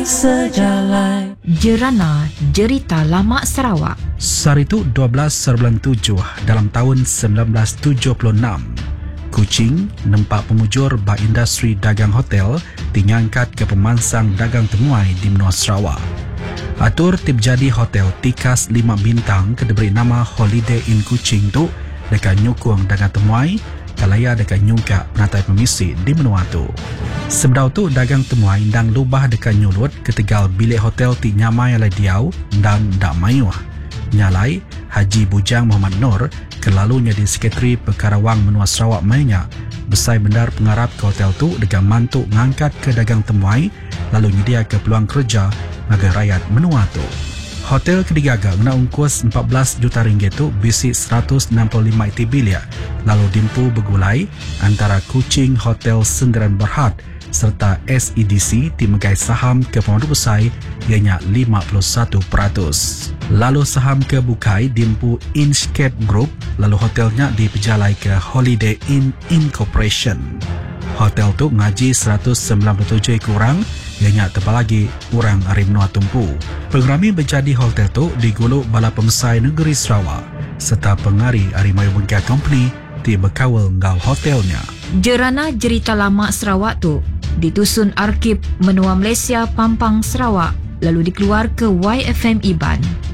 sejalan. Jerana Jerita Lama Sarawak. Saritu 12/7 dalam tahun 1976. Kuching nempak pemujur bah industri dagang hotel diangkat ke pemansang dagang temuai di benua Sarawak. Atur terjadi hotel Tikas 5 bintang ke diberi nama Holiday Inn Kuching tu dekat nyukung dagang temuai kalaya dekat nyungka penatai pemisi di benua tu. Sebelum tu dagang temuai dang lubah dekat nyulut ketegal bilik hotel ti nyamai alai diau dan dak mayuh. Nyalai Haji Bujang Muhammad Nur kelalunya di Sekretari Perkara Wang Menua Sarawak mainnya besai bendar pengarap ke hotel tu dengan mantuk ngangkat ke dagang temuai lalu nyedia ke peluang kerja bagi rakyat menua tu. Hotel kedigaga kena ungkus 14 juta ringgit tu bisi 165 IT bilik lalu dimpu bergulai antara Kuching Hotel Sendirian Berhad serta SEDC dimegai saham ke pemandu besar ianya 51%. Lalu saham ke Bukai dimpu Inchcape Group lalu hotelnya dipejalai ke Holiday Inn Incorporation. Hotel tu ngaji 197 kurang ianya tebal lagi orang hari menua tumpu. Pengerami berjadi hotel tu diguluk bala pemesai negeri Sarawak serta pengari Arimayu Bengkai Company di berkawal ngau hotelnya. Jerana Jerita Lama Sarawak tu ditusun Arkib Menua Malaysia Pampang Sarawak lalu dikeluar ke YFM Iban.